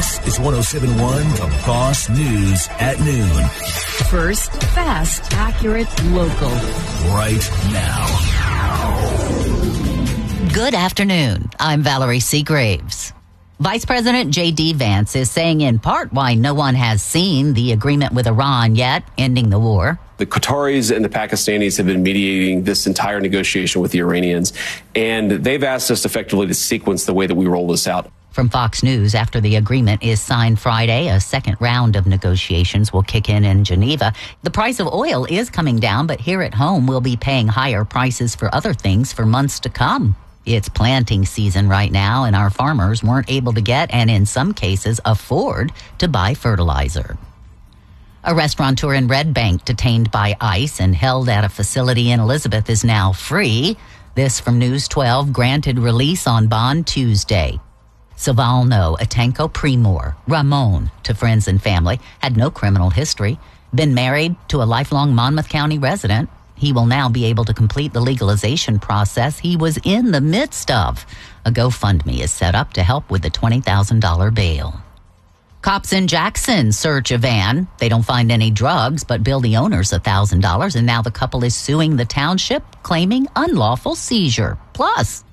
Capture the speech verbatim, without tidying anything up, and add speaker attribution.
Speaker 1: This is one oh seven point one The Boss News at noon.
Speaker 2: First, fast, accurate, local.
Speaker 1: Right now.
Speaker 3: Good afternoon. I'm Valerie Seagraves. Vice President J D. Vance is saying in part why no one has seen the agreement with Iran yet, ending the war.
Speaker 4: The Qataris and the Pakistanis have been mediating this entire negotiation with the Iranians, and they've asked us effectively to sequence the way that we roll this out.
Speaker 3: From Fox News, after the agreement is signed Friday, a second round of negotiations will kick in in Geneva. The price of oil is coming down, but here at home we'll be paying higher prices for other things for months to come. It's planting season right now, and our farmers weren't able to get, and in some cases afford, to buy fertilizer. A restaurateur in Red Bank detained by ICE and held at a facility in Elizabeth is now free. This from News twelve, granted release on bond Tuesday. Silvano Atenco Primor, Ramon, to friends and family, had no criminal history, been married to a lifelong Monmouth County resident. He will now be able to complete the legalization process he was in the midst of. A GoFundMe is set up to help with the twenty thousand dollars bail. Cops in Jackson search a van. They don't find any drugs, but bill the owners one thousand dollars, and now the couple is suing the township, claiming unlawful seizure. Plus,